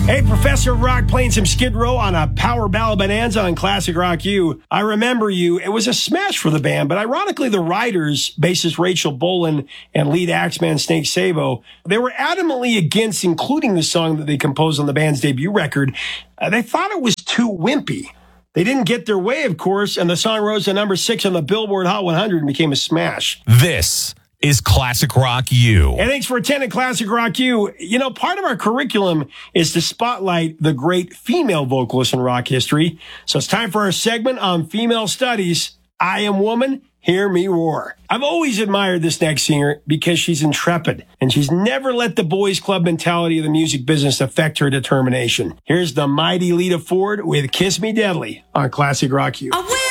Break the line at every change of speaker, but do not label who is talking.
Hey, Professor of Rock playing some Skid Row on a power ballad bonanza on Classic Rock U. I Remember You. It was a smash for the band, but ironically, the writers, bassist Rachel Bolan and lead axeman Snake Sabo, they were adamantly against including the song that they composed on the band's debut record. They thought it was too wimpy. They didn't get their way, of course, and the song rose to number 6 on the Billboard Hot 100 and became a smash.
This is Classic Rock U.
And thanks for attending Classic Rock U. You know, part of our curriculum is to spotlight the great female vocalists in rock history. So it's time for our segment on female studies. I Am Woman, Hear Me Roar. I've always admired this next singer because she's intrepid, and she's never let the boys club mentality of the music business affect her determination. Here's the mighty Lita Ford with Kiss Me Deadly on Classic Rock U.